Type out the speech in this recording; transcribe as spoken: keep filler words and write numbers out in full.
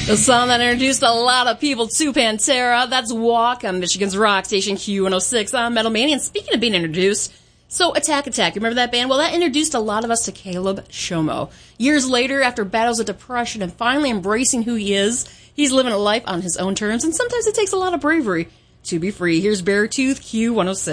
The song that introduced a lot of people to Pantera, that's Walk on Michigan's rock station Q one oh six on Metal Mania. And speaking of being introduced, so Attack Attack, you remember that band? Well, that introduced a lot of us to Caleb Shomo. Years later, after battles of depression and finally embracing who he is, he's living a life on his own terms, and sometimes it takes a lot of bravery to be free. Here's Beartooth, Q one oh six.